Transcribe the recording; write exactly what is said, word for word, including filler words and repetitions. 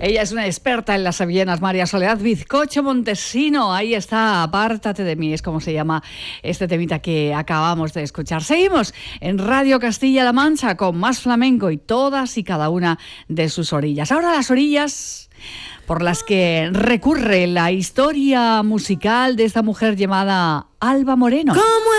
Ella es una experta en las sevillanas, María Soledad Bizcocho Montesino. Ahí está, Apártate de mí, es como se llama este temita que acabamos de escuchar. Seguimos en Radio Castilla-La Mancha con más flamenco y todas y cada una de sus orillas. Ahora las orillas por las que recurre la historia musical de esta mujer llamada Alba Moreno. ¿Cómo